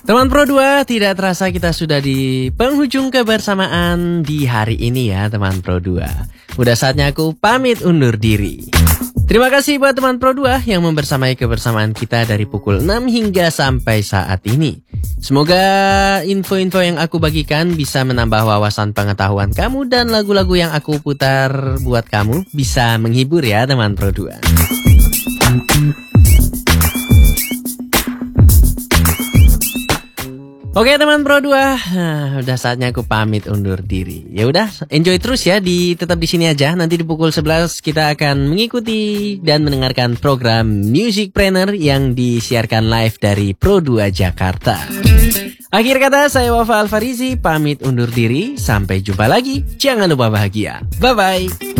Teman Pro 2, tidak terasa kita sudah di penghujung kebersamaan di hari ini ya teman Pro 2. Udah saatnya aku pamit undur diri. Terima kasih buat teman Pro 2 yang membersamai kebersamaan kita dari pukul 6 hingga sampai saat ini. Semoga info-info yang aku bagikan bisa menambah wawasan pengetahuan kamu dan lagu-lagu yang aku putar buat kamu bisa menghibur ya teman Pro 2. Oke teman Pro 2, udah saatnya aku pamit undur diri. Ya udah, enjoy terus ya, tetap di sini aja. Nanti di pukul 11 kita akan mengikuti dan mendengarkan program Music Planner yang disiarkan live dari Pro 2 Jakarta. Akhir kata, saya Wafa Alfarizi pamit undur diri. Sampai jumpa lagi. Jangan lupa bahagia. Bye bye.